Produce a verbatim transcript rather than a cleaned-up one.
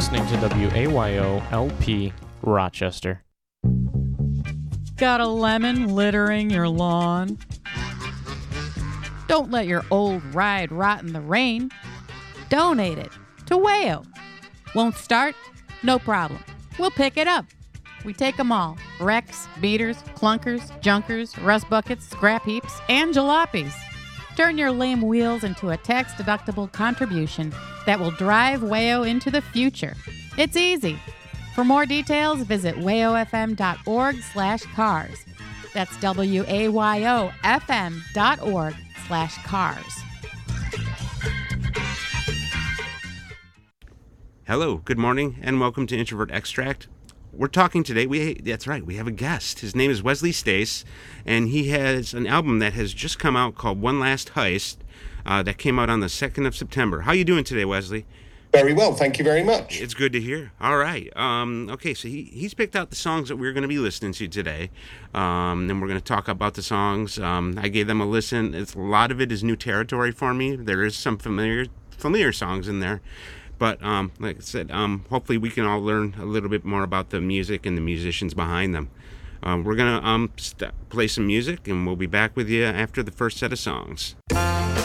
listening to W A Y O L P Rochester. Got a lemon littering your lawn? Don't let your old ride rot in the rain. Donate it to Wayo. Won't start? No problem. We'll pick it up. We take them all. Wrecks, beaters, clunkers, junkers, rust buckets, scrap heaps, and jalopies. Turn your lame wheels into a tax-deductible contribution that will drive Wayo into the future. It's easy. For more details, visit wayofm.org slash cars. That's W-A-Y-O-F-M dot org slash cars. Hello, good morning, and welcome to Introvert Extract. We're talking today, we that's right, we have a guest. His name is Wesley Stace, and he has an album that has just come out called One Last Heist, uh, that came out on the second of September. How you doing today, Wesley? Very well, thank you very much. It's good to hear. All right. Um, okay, so he, he's picked out the songs that we're going to be listening to today, um, and we're going to talk about the songs. Um, I gave them a listen. It's, a lot of it is new territory for me. There is some familiar familiar songs in there. But um, like I said, um, hopefully we can all learn a little bit more about the music and the musicians behind them. Um, we're going to um, st- play some music, and we'll be back with you after the first set of songs.